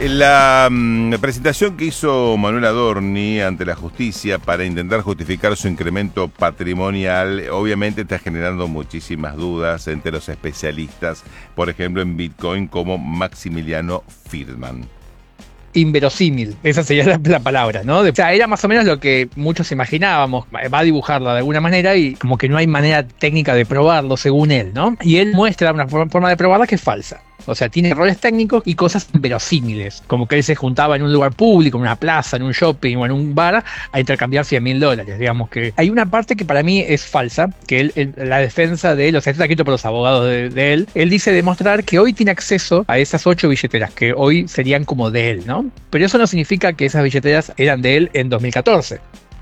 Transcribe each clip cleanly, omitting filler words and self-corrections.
La presentación que hizo Manuel Adorni ante la justicia para intentar justificar su incremento patrimonial obviamente está generando muchísimas dudas entre los especialistas, por ejemplo en Bitcoin, como Maximiliano Friedman. Inverosímil, esa sería la palabra, ¿no? O sea, era más o menos lo que muchos imaginábamos, va a dibujarla de alguna manera y como que no hay manera técnica de probarlo según él, ¿no? Y él muestra una forma de probarla que es falsa. O sea, tiene errores técnicos y cosas inverosímiles, como que él se juntaba en un lugar público, en una plaza, en un shopping o en un bar a intercambiar $100.000. Digamos que hay una parte que para mí es falsa, que la defensa de él, o sea, esto está escrito por los abogados de él dice demostrar que hoy tiene acceso a esas 8 billeteras, que hoy serían como de él, ¿no? Pero eso no significa que esas billeteras eran de él en 2014.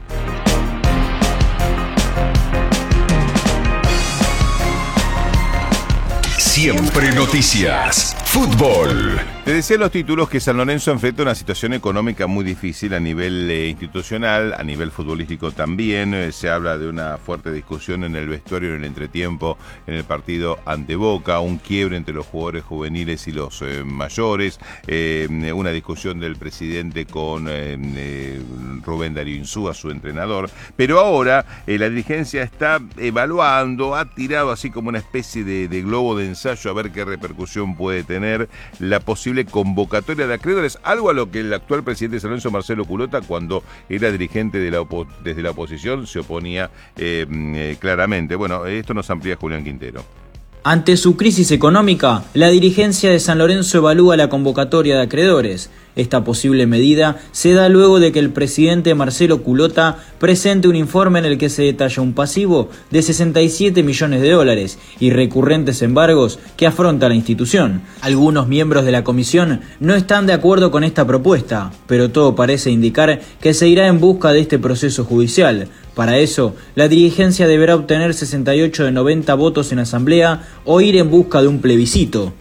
Siempre Noticias. Fútbol. Te decía los títulos que San Lorenzo enfrenta una situación económica muy difícil a nivel institucional, a nivel futbolístico también. Se habla de una fuerte discusión en el vestuario, en el entretiempo, en el partido ante Boca, un quiebre entre los jugadores juveniles y los mayores, una discusión del presidente con Rubén Darío Insúa, su entrenador. Pero ahora la dirigencia está evaluando, ha tirado así como una especie de globo de ensayo a ver qué repercusión puede tener la posible convocatoria de acreedores, algo a lo que el actual presidente de San Lorenzo, Marcelo Culota, cuando era dirigente desde la oposición, se oponía claramente. Bueno, esto nos amplía Julián Quintero. Ante su crisis económica, la dirigencia de San Lorenzo evalúa la convocatoria de acreedores. Esta posible medida se da luego de que el presidente Marcelo Culota presente un informe en el que se detalla un pasivo de $67 millones y recurrentes embargos que afronta la institución. Algunos miembros de la comisión no están de acuerdo con esta propuesta, pero todo parece indicar que se irá en busca de este proceso judicial. Para eso, la dirigencia deberá obtener 68 de 90 votos en asamblea o ir en busca de un plebiscito.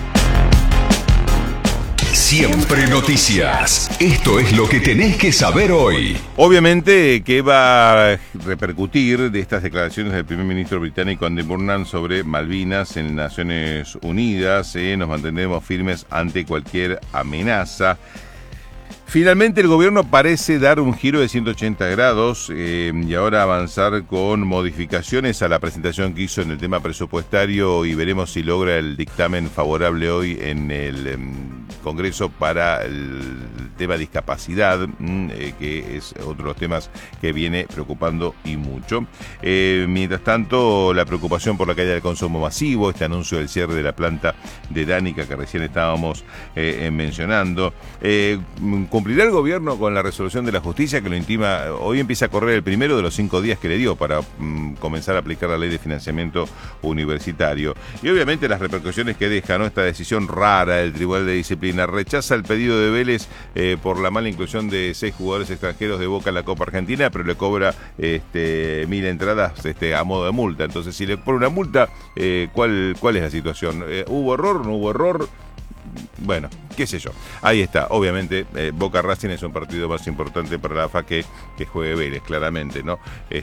Siempre Noticias. Esto es lo que tenés que saber hoy. Obviamente, ¿qué va a repercutir de estas declaraciones del primer ministro británico Andy Burnham sobre Malvinas en Naciones Unidas? Nos mantendremos firmes ante cualquier amenaza. Finalmente el gobierno parece dar un giro de 180 grados y ahora avanzar con modificaciones a la presentación que hizo en el tema presupuestario, y veremos si logra el dictamen favorable hoy en el Congreso para el tema discapacidad, que es otro de los temas que viene preocupando y mucho. Mientras tanto, la preocupación por la caída del consumo masivo, este anuncio del cierre de la planta de Danica que recién estábamos mencionando. ¿Cumplirá el gobierno con la resolución de la justicia que lo intima? Hoy empieza a correr el primero de los 5 días que le dio para comenzar a aplicar la ley de financiamiento universitario. Y obviamente las repercusiones que deja, ¿no?, esta decisión rara del Tribunal de Disciplina. Rechaza el pedido de Vélez por la mala inclusión de 6 jugadores extranjeros de Boca en la Copa Argentina, pero le cobra 1.000 entradas a modo de multa. Entonces, si le pone una multa, ¿cuál es la situación? ¿Hubo error? ¿No hubo error? Bueno, qué sé yo. Ahí está. Obviamente, Boca Racing es un partido más importante para la AFA que juegue Vélez, claramente, ¿no?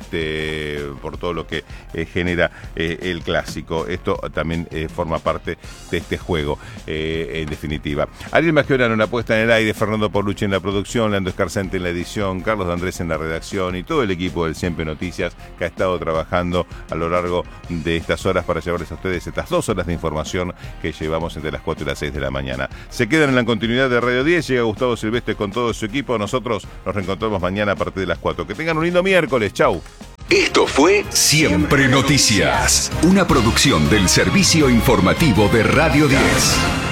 Por todo lo que genera el clásico. Esto también forma parte de este juego, en definitiva. Ariel Mascherano en la puesta en el aire, Fernando Porlucci en la producción, Leandro Escarcente en la edición, Carlos de Andrés en la redacción y todo el equipo del Siempre Noticias que ha estado trabajando a lo largo de estas horas para llevarles a ustedes estas 2 horas de información que llevamos entre las 4 y las 6 de la mañana. Se quedan en la continuidad de Radio 10, llega Gustavo Silvestre con todo su equipo. Nosotros nos reencontramos mañana a partir de las 4. Que tengan un lindo miércoles. Chau. Esto fue Siempre Noticias, una producción del Servicio Informativo de Radio 10.